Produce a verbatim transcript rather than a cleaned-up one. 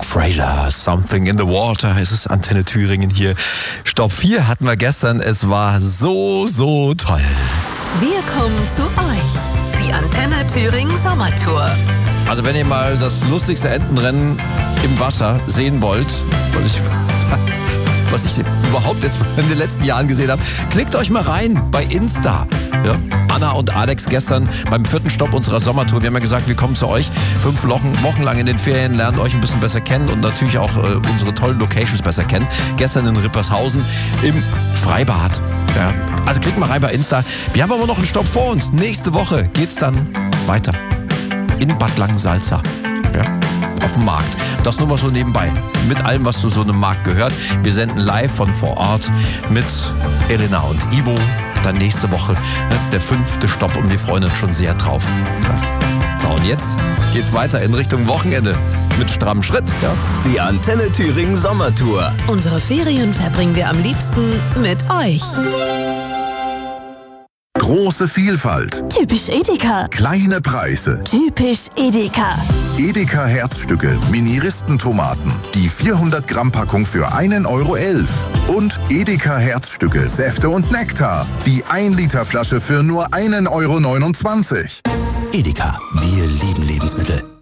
Fraser, Something in the Water. Es ist Antenne Thüringen hier. Stopp vier hatten wir gestern. Es war so, so toll. Wir kommen zu euch. Die Antenne Thüringen Sommertour. Also wenn ihr mal das lustigste Entenrennen im Wasser sehen wollt, was ich, was ich überhaupt jetzt in den letzten Jahren gesehen habe, klickt euch mal rein bei Insta. Ja? Anna und Alex gestern beim vierten Stopp unserer Sommertour. Wir haben ja gesagt, wir kommen zu euch fünf Wochen, Wochen lang in den Ferien, lernen euch ein bisschen besser kennen und natürlich auch äh, unsere tollen Locations besser kennen. Gestern in Rippershausen im Freibad. Ja? Also klickt mal rein bei Insta. Wir haben aber noch einen Stopp vor uns. Nächste Woche geht's dann weiter in Bad Langensalza. Ja? Auf dem Markt. Das nur mal so nebenbei. Mit allem, was zu so einem Markt gehört. Wir senden live von vor Ort mit Elena und Ivo. Dann nächste Woche der fünfte Stopp und wir freuen uns schon sehr drauf. So, und jetzt geht's weiter in Richtung Wochenende mit strammem Schritt. Ja. Die Antenne Thüringen Sommertour. Unsere Ferien verbringen wir am liebsten mit euch. Große Vielfalt. Typisch Edeka. Kleine Preise. Typisch Edeka. Edeka Herzstücke, Mini-Ristentomaten. Die vierhundert Gramm Packung für einen Euro elf. Und Edeka Herzstücke, Säfte und Nektar. Die ein Liter Flasche für nur einen Euro neunundzwanzig. Edeka, wir lieben Lebensmittel.